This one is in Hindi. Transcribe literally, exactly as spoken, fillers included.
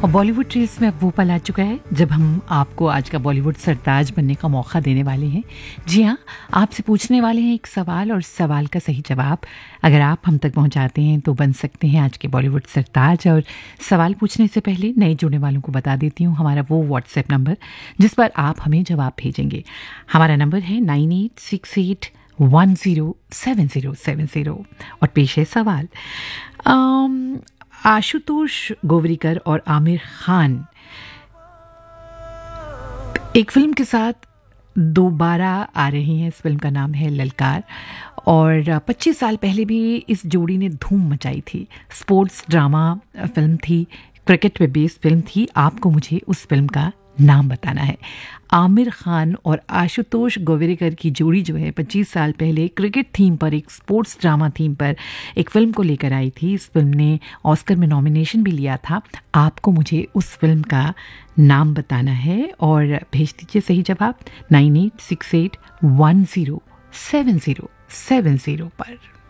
और बॉलीवुड रील्स में अब वो पल आ चुका है जब हम आपको आज का बॉलीवुड सरताज बनने का मौका देने वाले हैं। जी हाँ, आपसे पूछने वाले हैं एक सवाल और सवाल का सही जवाब अगर आप हम तक पहुंचाते हैं तो बन सकते हैं आज के बॉलीवुड सरताज। और सवाल पूछने से पहले नए जुड़ने वालों को बता देती हूँ हमारा वो व्हाट्सएप नंबर जिस पर आप हमें जवाब भेजेंगे। हमारा नंबर है nine eight six eight one zero seven zero seven zero. और पेश है सवाल। आम, आशुतोष गोवरीकर और आमिर खान एक फिल्म के साथ दोबारा आ रही हैं। इस फिल्म का नाम है ललकार और पच्चीस साल पहले भी इस जोड़ी ने धूम मचाई थी। स्पोर्ट्स ड्रामा फिल्म थी, क्रिकेट पे बेस्ड फिल्म थी। आपको मुझे उस फिल्म का नाम बताना है। आमिर खान और आशुतोष गोवेरिकर की जोड़ी जो है पच्चीस साल पहले क्रिकेट थीम पर, एक स्पोर्ट्स ड्रामा थीम पर एक फिल्म को लेकर आई थी। इस फिल्म ने ऑस्कर में नॉमिनेशन भी लिया था। आपको मुझे उस फिल्म का नाम बताना है और भेज दीजिए सही जवाब nine eight six eight one zero seven zero seven zero पर।